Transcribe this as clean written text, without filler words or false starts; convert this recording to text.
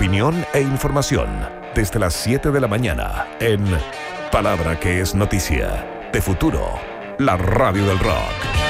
opinión e información desde las 7 de la mañana en Palabra que es Noticia, de Futuro, la radio del rock.